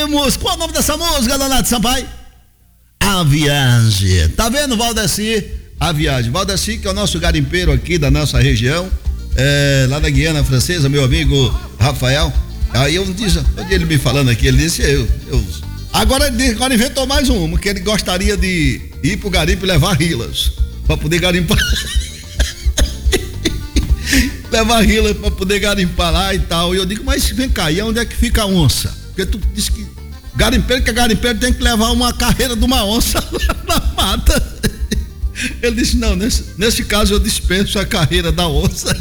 ouvimos. Qual é o nome dessa música, Donato Sampaio? A Viagem. Tá vendo, Valdeci? A Viagem. Valdeci, que é o nosso garimpeiro aqui da nossa região, lá da Guiana Francesa, meu amigo Rafael. Aí um dia ele me falando aqui, ele disse, agora inventou mais uma, que ele gostaria de ir pro garimpo e levar rilas, pra poder garimpar. Levar rilas pra poder garimpar lá e tal. E eu digo, mas vem cá, e onde é que fica a onça? Porque tu disse que garimpeiro tem que levar uma carreira de uma onça na mata. Ele disse, não, nesse caso eu dispenso a carreira da onça.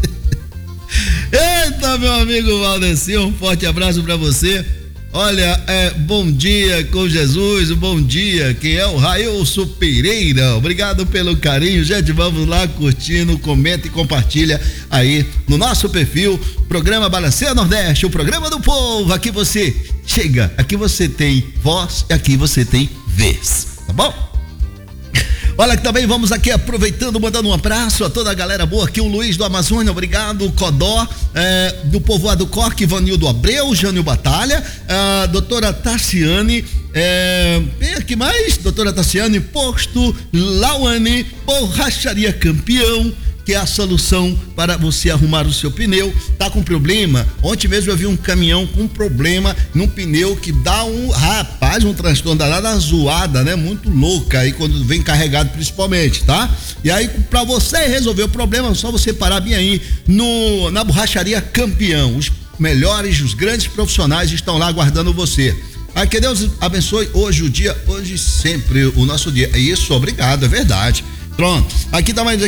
Eita, meu amigo Valdeci, um forte abraço pra você. Olha, bom dia com Jesus, bom dia, quem é o Railson Pereira, obrigado pelo carinho, gente, vamos lá curtindo, comenta e compartilha aí no nosso perfil, programa Balanceia Nordeste, o programa do povo, aqui você chega, aqui você tem voz e aqui você tem vez, tá bom? Olha que também vamos aqui aproveitando, mandando um abraço a toda a galera boa aqui, o Luiz do Amazônia, obrigado, Codó, do povoado Coque, Vanildo Abreu, Jânio Batalha, a doutora Tassiane, tem aqui mais, doutora Tassiane, Posto Lauane, Borracharia Campeão, que é a solução para você arrumar o seu pneu. Tá com problema? Ontem mesmo eu vi um caminhão com problema num pneu que dá um transtorno danado, uma zoada, né? Muito louca aí quando vem carregado principalmente, tá? E aí pra você resolver o problema, é só você parar bem aí na Borracharia Campeão. Os melhores, os grandes profissionais estão lá aguardando você. Que Deus abençoe hoje e sempre o nosso dia. Isso, obrigado, é verdade. Pronto, aqui tá mais